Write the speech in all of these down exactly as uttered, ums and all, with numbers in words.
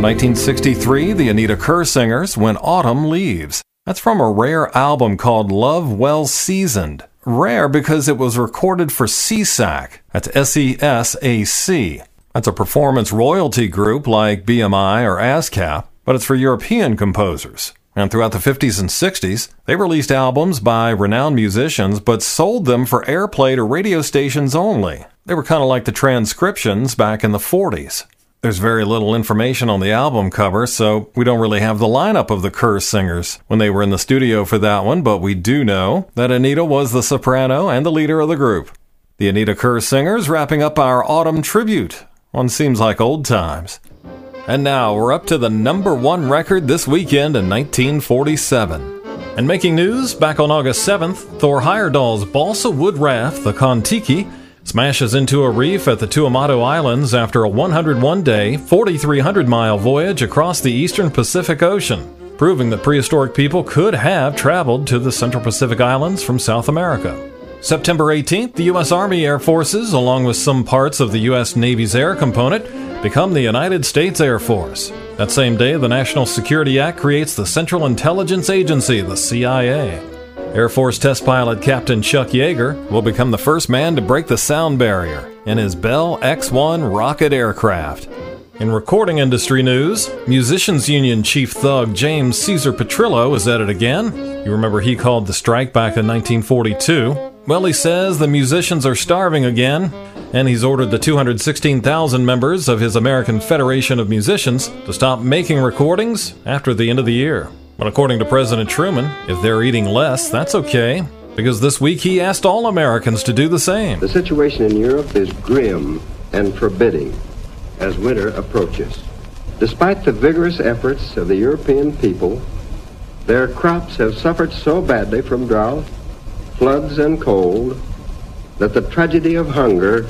nineteen sixty-three, the Anita Kerr Singers, When Autumn Leaves. That's from a rare album called Love Well Seasoned. Rare because it was recorded for S E S A C. That's S E S A C. That's a performance royalty group like B M I or ASCAP, but it's for European composers. And throughout the fifties and sixties, they released albums by renowned musicians, but sold them for airplay to radio stations only. They were kind of like the transcriptions back in the forties. There's very little information on the album cover, so we don't really have the lineup of the Kerr Singers when they were in the studio for that one, but we do know that Anita was the soprano and the leader of the group. The Anita Kerr Singers wrapping up our autumn tribute on Seems Like Old Times. And now we're up to the number one record this weekend in nineteen forty-seven. And making news, back on August seventh, Thor Heyerdahl's balsa wood raft, the Kon-Tiki, smashes into a reef at the Tuamato Islands after a one hundred one day, four thousand three hundred mile voyage across the eastern Pacific Ocean, proving that prehistoric people could have traveled to the Central Pacific Islands from South America. September eighteenth, the U S Army Air Forces, along with some parts of the U S Navy's air component, become the United States Air Force. That same day, the National Security Act creates the Central Intelligence Agency, the C I A. Air Force test pilot Captain Chuck Yeager will become the first man to break the sound barrier in his Bell X one rocket aircraft. In recording industry news, Musicians Union chief thug James Caesar Petrillo is at it again. You remember he called the strike back in nineteen forty-two. Well, he says the musicians are starving again, and he's ordered the two hundred sixteen thousand members of his American Federation of Musicians to stop making recordings after the end of the year. But according to President Truman, if they're eating less, that's okay, because this week he asked all Americans to do the same. The situation in Europe is grim and forbidding as winter approaches. Despite the vigorous efforts of the European people, their crops have suffered so badly from drought, floods, and cold that the tragedy of hunger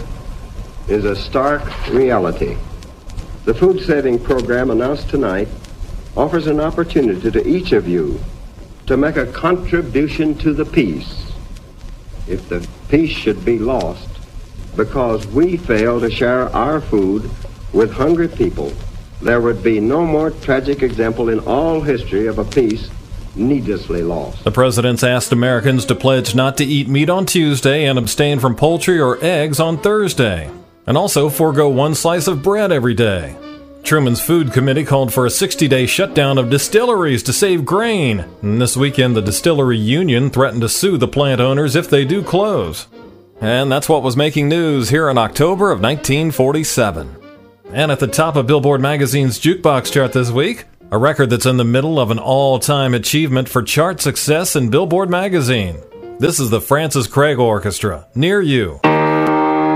is a stark reality. The food-saving program announced tonight offers an opportunity to each of you to make a contribution to the peace. If the peace should be lost because we fail to share our food with hungry people, there would be no more tragic example in all history of a peace needlessly lost. The president's asked Americans to pledge not to eat meat on Tuesday and abstain from poultry or eggs on Thursday, and also forego one slice of bread every day. Truman's Food Committee called for a sixty-day shutdown of distilleries to save grain, and this weekend the Distillery Union threatened to sue the plant owners if they do close. And that's what was making news here in October of nineteen forty-seven. And at the top of Billboard Magazine's Jukebox chart this week, a record that's in the middle of an all-time achievement for chart success in Billboard Magazine. This is the Francis Craig Orchestra, Near You.